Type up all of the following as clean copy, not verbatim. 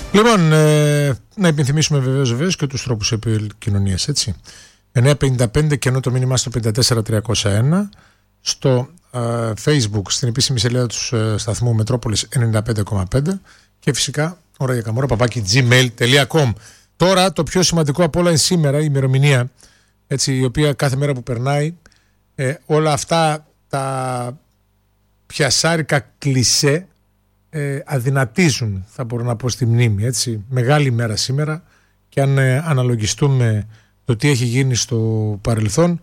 Λοιπόν, να υπενθυμίσουμε βεβαίως και τους τρόπους επικοινωνίας, έτσι. 955 και ενώ το μήνυμά στο 54301, στο Facebook, στην επίσημη σελίδα του σταθμού Μετρόπολης 95,5 και φυσικά ώρα για καμόρα @gmail.com. Τώρα το πιο σημαντικό από όλα είναι σήμερα η ημερομηνία, έτσι, η οποία κάθε μέρα που περνάει όλα αυτά τα πιασάρικα κλισέ αδυνατίζουν, θα μπορώ να πω, στη μνήμη, έτσι. Μεγάλη μέρα σήμερα και αν αναλογιστούμε το τι έχει γίνει στο παρελθόν,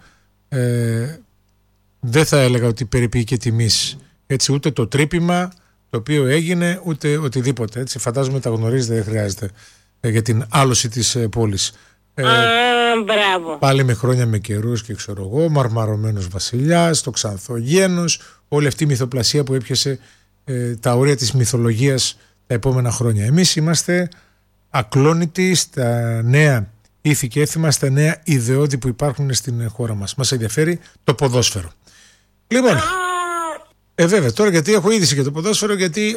δεν θα έλεγα ότι περιποιεί και τιμής, έτσι, ούτε το τρύπημα το οποίο έγινε ούτε οτιδήποτε, έτσι. Φαντάζομαι τα γνωρίζετε, δεν χρειάζεται για την άλωση της πόλης. Μπράβο. Πάλι με χρόνια με καιρούς και ξέρω εγώ, μαρμαρωμένος βασιλιάς, το Ξανθογένος, όλη αυτή η μυθοπλασία που έπιασε τα όρια της μυθολογίας τα επόμενα χρόνια. Εμείς είμαστε ακλόνητοι στα νέα ήθη και έθιμα, στα νέα ιδεώδη που υπάρχουν στην χώρα μας. Μας ενδιαφέρει το ποδόσφαιρο. Λοιπόν, βέβαια, τώρα γιατί έχω είδηση για το ποδόσφαιρο, γιατί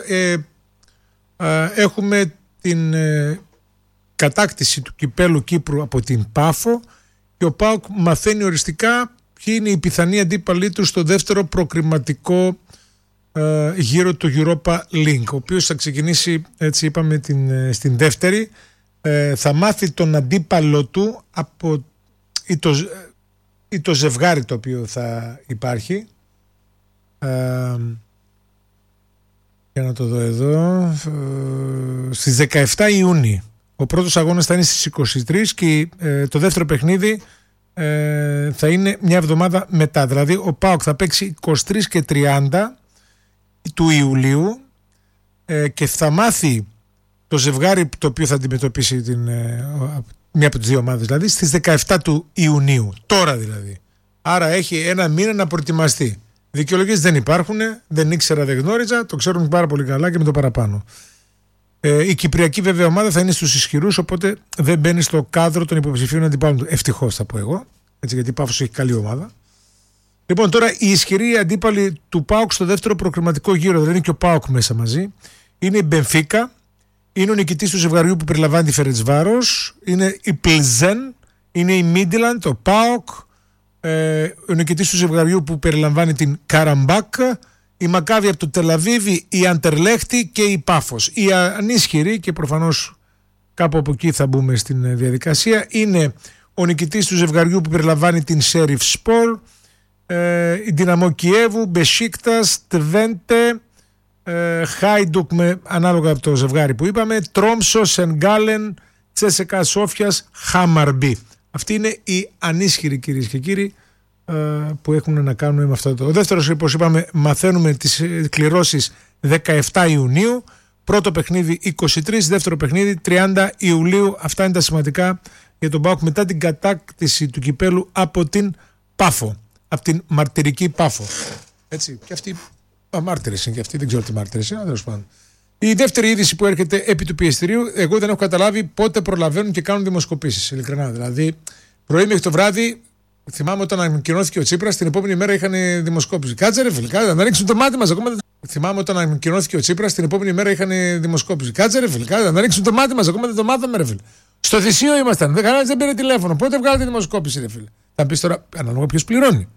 έχουμε την κατάκτηση του κυπέλου Κύπρου από την Πάφο και ο ΠΑΟΚ μαθαίνει οριστικά ποιοι είναι οι πιθανοί αντίπαλοι του στο δεύτερο προκριματικό γύρο του Europa League, ο οποίος θα ξεκινήσει, έτσι είπαμε, στην δεύτερη. Θα μάθει τον αντίπαλο του από ή το ζευγάρι το οποίο θα υπάρχει. Για να το δω εδώ, στις 17 Ιούνιου. Ο πρώτος αγώνας θα είναι στις 23 και το δεύτερο παιχνίδι θα είναι μια εβδομάδα μετά. Δηλαδή ο ΠΑΟΚ θα παίξει 23 και 30 του Ιουλίου και θα μάθει το ζευγάρι το οποίο θα αντιμετωπίσει μία από τις δύο ομάδες, δηλαδή στις 17 του Ιουνίου, τώρα δηλαδή. Άρα έχει ένα μήνα να προετοιμαστεί. Δικαιολογίες δεν υπάρχουν, δεν ήξερα, δεν γνώριζα, το ξέρουν πάρα πολύ καλά και με το παραπάνω. Η κυπριακή βέβαια ομάδα θα είναι στους ισχυρούς, οπότε δεν μπαίνει στο κάδρο των υποψηφίων αντιπάλων του. Ευτυχώς θα πω εγώ, έτσι, γιατί η Πάφος έχει καλή ομάδα. Λοιπόν, τώρα οι ισχυροί αντίπαλοι του ΠΑΟΚ στο δεύτερο προκριματικό γύρο, δηλαδή είναι και ο ΠΑΟΚ μέσα μαζί, είναι η Μπενφίκα, είναι ο νικητής του ζευγαριού που περιλαμβάνει τη Φερεντσβάρος, είναι η Πλζέν, είναι η Μίντιλαντ, ο ΠΑΟΚ, ο νικητής του ζευγαριού που περιλαμβάνει την Καραμπάκ, η Μακάβη από το Τελαβίβι, η Αντερλέχτη και η Πάφος. Οι ανίσχυροι, και προφανώς κάπου από εκεί θα μπούμε στην διαδικασία, είναι ο νικητής του ζευγαριού που περιλαμβάνει την Σέριφ Σπορ, η Δυναμό Κιέβου, Μπεσίκτας, Τβέντε, Χάιντουκ με ανάλογα από το ζευγάρι που είπαμε, Τρόμσο, Σενγκάλεν, Τσέσεκα Σόφιας, Χάμαρμπι. Αυτοί είναι οι ανίσχυροι, κυρίες και κύριοι, που έχουν να κάνουν με αυτό. Ο δεύτερος, όπως είπαμε, μαθαίνουμε τις κληρώσεις 17 Ιουνίου, πρώτο παιχνίδι 23, δεύτερο παιχνίδι 30 Ιουλίου. Αυτά είναι τα σημαντικά για τον ΠΑΟΚ μετά την κατάκτηση του κυπέλου από την Πάφο, από την μαρτυρική Πάφο. Έτσι, και αυτή μάρτυρες είναι, και αυτή δεν ξέρω τι μάρτυρες είναι, τέλος πάντων. Η δεύτερη είδηση που έρχεται επί του πιεστηρίου, εγώ δεν έχω καταλάβει πότε προλαβαίνουν και κάνουν δημοσκοπήσεις, ειλικρινά. Δηλαδή, πρωί μέχρι το βράδυ, θυμάμαι όταν ανακοινώθηκε ο Τσίπρας, την επόμενη μέρα είχαν δημοσκόπηση. Κάτσε ρε φίλε, να ανοίξουν το μάτι μας ακόμα. Θυμάμαι όταν ανακοινώθηκε ο Τσίπρας, την επόμενη μέρα είχαν δημοσκόπηση. Κάτσε ρε φίλε, να ανοίξουν το μάτι μας ακόμα, δεν το μάθαμε ρε φίλε. Στο θυσίο ήμασταν, κανένας δεν πήρε τηλέφωνο. Πότε βγάλατε δημοσκόπηση ρε φίλε. Θα πεις τώρα, ανάλογα ποιος πληρώνει.